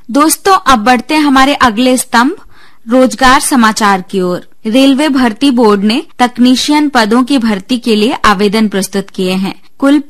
दोस्तों, अब बढ़ते हैं हमारे अगले स्तंभ रोजगार समाचार की ओर। रेलवे भर्ती बोर्ड ने तकनीशियन पदों की भर्ती के लिए आवेदन प्रस्तुत किए हैं। कुल